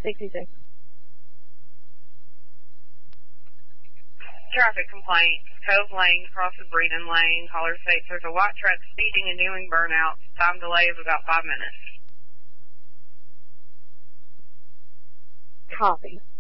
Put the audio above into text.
66. Traffic complaint. Cove Lane crosses Breeden Lane. Caller states there's a white truck speeding and doing burnouts. Time delay of about 5 minutes. Copy.